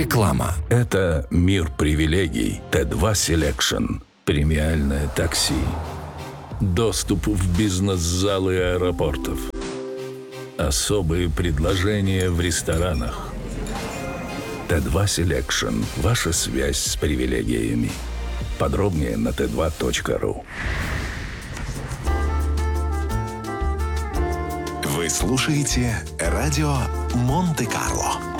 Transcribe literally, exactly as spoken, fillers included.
Реклама. Это мир привилегий. Т два Selection. Премиальное такси. Доступ в бизнес-залы аэропортов. Особые предложения в ресторанах. Т два Selection. Ваша связь с привилегиями. Подробнее на тэ два точка ру. Вы слушаете радио Монте-Карло.